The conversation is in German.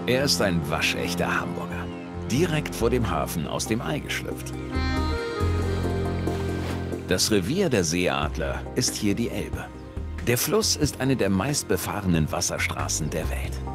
Er ist ein waschechter Hamburger. Direkt vor dem Hafen aus dem Ei geschlüpft. Das Revier der Seeadler ist hier die Elbe. Der Fluss ist eine der meistbefahrenen Wasserstraßen der Welt.